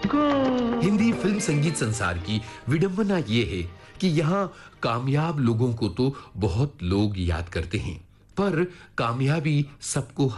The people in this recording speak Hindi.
को। हिंदी फिल्म संगीत संसार की विडंबना ये है कि यहाँ कामयाब लोगों को तो बहुत लोग याद करते हैं, पर कामयाबी सबको